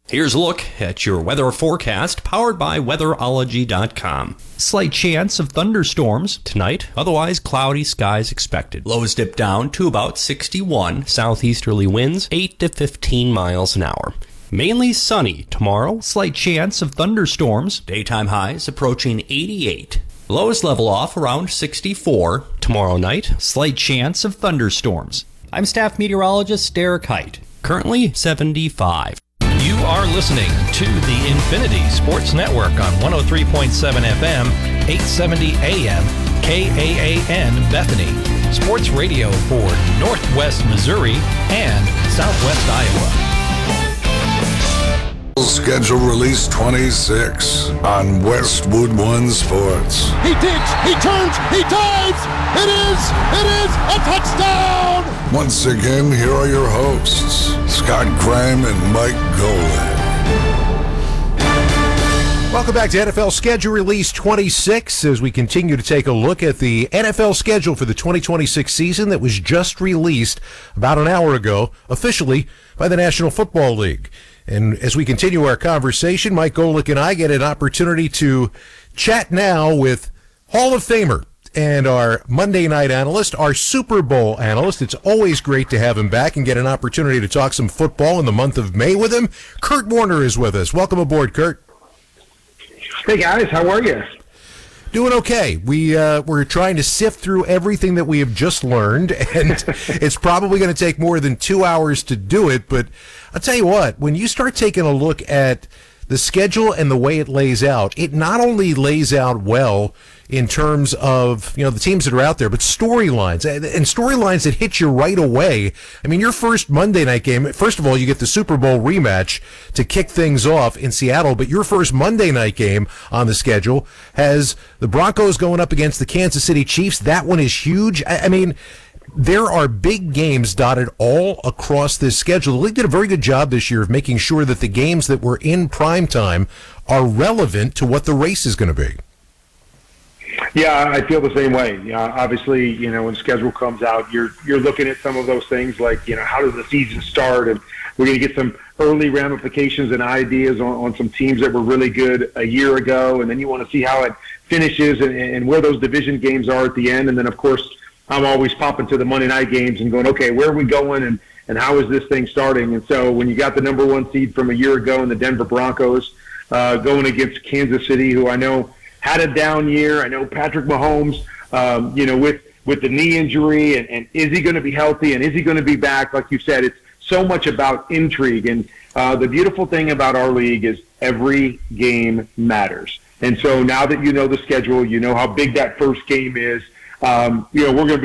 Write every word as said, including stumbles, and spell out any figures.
Here's a look at your weather forecast powered by weatherology dot com. Slight chance of thunderstorms tonight, otherwise cloudy skies expected. Lows dip down to about sixty-one, southeasterly winds eight to fifteen miles an hour. Mainly sunny tomorrow, slight chance of thunderstorms. Daytime highs approaching eighty-eight. Lows level off around sixty-four. Tomorrow night, slight chance of thunderstorms. I'm staff meteorologist Derek Height. Currently seventy-five. You are listening to the Infinity Sports Network on one oh three point seven F M, eight seventy A M, K A A N Bethany. Sports radio for Northwest Missouri and Southwest Iowa. Schedule release twenty-six on Westwood One Sports. He digs, he turns, he dives! It is, it is a touchdown! Once again, here are your hosts, Scott Graham and Mike Golick. Welcome back to N F L Schedule Release twenty-six as we continue to take a look at the N F L schedule for the twenty twenty-six season that was just released about an hour ago, officially by the National Football League. And as we continue our conversation, Mike Golick and I get an opportunity to chat now with Hall of Famer and our Monday night analyst, our Super Bowl analyst. It's always great to have him back and get an opportunity to talk some football in the month of May with him. Kurt Warner is with us. Welcome aboard, Kurt. Hey, guys. How are you? Doing okay. We, uh, we're trying to sift through everything that we have just learned, and it's probably going to take more than two hours to do it. But I'll tell you what, when you start taking a look at the schedule and the way it lays out, it not only lays out well in terms of, you know, the teams that are out there, but storylines, and, and storylines that hit you right away. I mean, your first Monday night game, first of all, you get the Super Bowl rematch to kick things off in Seattle, but your first Monday night game on the schedule has the Broncos going up against the Kansas City Chiefs. That one is huge. I, I mean, there are big games dotted all across this schedule. The league did a very good job this year of making sure that the games that were in prime time are relevant to what the race is going to be. Yeah, I feel the same way. Yeah, obviously, you know, when the schedule comes out, you're you're looking at some of those things like, you know, how does the season start? And we're going to get some early ramifications and ideas on, on some teams that were really good a year ago. And then you want to see how it finishes and, and where those division games are at the end. And then, of course, I'm always popping to the Monday night games and going, okay, where are we going and, and how is this thing starting? And so when you got the number one seed from a year ago in the Denver Broncos uh, going against Kansas City, who I know had a down year. I know Patrick Mahomes, um, you know, with, with the knee injury, and, and is he going to be healthy, and is he going to be back? Like you said, it's so much about intrigue. And uh, the beautiful thing about our league is every game matters. And so now that you know the schedule, you know how big that first game is, um, you know, we're going to be